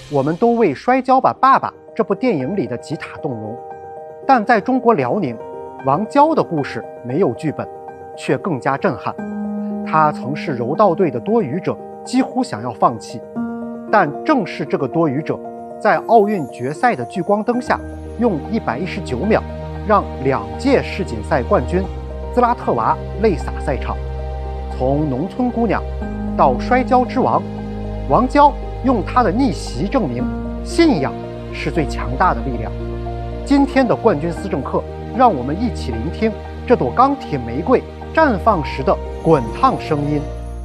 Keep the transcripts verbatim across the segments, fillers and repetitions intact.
我们都为《摔跤吧，爸爸》这部电影里的吉塔动容，但在中国辽宁，王娇的故事没有剧本，却更加震撼。他曾是柔道队的多语者，几乎想要放弃，但正是这个多语者，在奥运决赛的聚光灯下，用一百一十九秒，让两届世锦赛冠军兹拉特娃泪洒赛场。从农村姑娘到摔跤之王，王娇用她的逆袭证明，信仰是最强大的力量。今天的冠军思政课，让我们一起聆听这朵钢铁玫瑰绽放时的滚烫声音。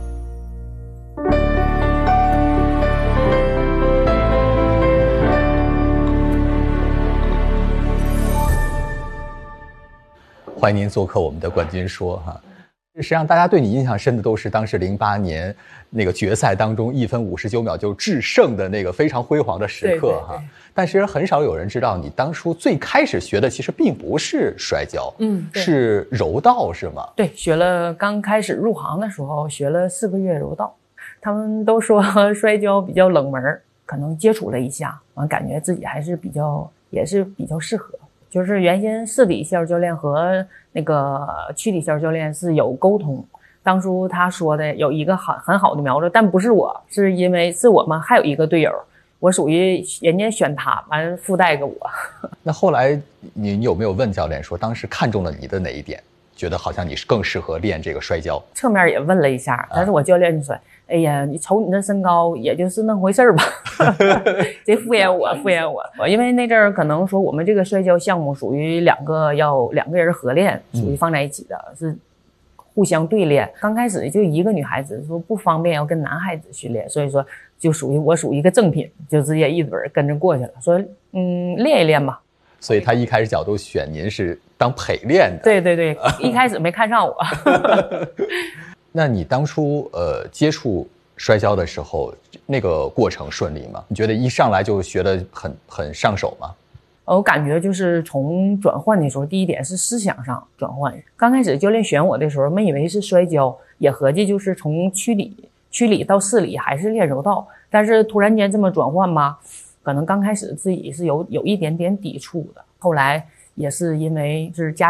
欢迎您做客我们的冠军说哈。实际上，大家对你印象深的都是当时零八年那个决赛当中一分五十九秒就制胜的那个非常辉煌的时刻哈。但其实很少有人知道，你当初最开始学的其实并不是摔跤， 嗯， 是柔道是吗？ 对，学了，刚开始入行的时候学了四个月柔道。他们都说摔跤比较冷门，可能接触了一下，完感觉自己还是比较也是比较适合。就是原先市里线教练和那个区里线教练是有沟通，当初他说的有一个很很好的苗子，但不是我，是因为是我们还有一个队友，我属于人家选他，完附带个我。 那后来你有没有问教练说，当时看中了你的哪一点，觉得好像你是更适合练这个摔跤？ 侧面也问了一下，但是我教练就说：“哎呀，你瞅你这身高，也就是那回事儿吧。”这敷衍我，敷衍我。因为那阵儿可能说我们这个摔跤项目属于两个要两个人合练，属于放在一起的，嗯、是互相对练。刚开始就一个女孩子说不方便要跟男孩子训练，所以说就属于我属于一个正品，就直接一嘴跟着过去了，说嗯练一练吧。 所以他一开始角度选您是当陪练的。 对对对，一开始没看上我。 那你当初呃接触摔跤的时候，那个过程顺利吗？你觉得一上来就学得很很上手吗？ 我感觉就是从转换的时候，第一点是思想上转换。刚开始教练选我的时候，没以为是摔跤，也合计就是从区里区里到市里还是练柔道，但是突然间这么转换吧，可能刚开始自己是有有一点点抵触的，后来也是因为是家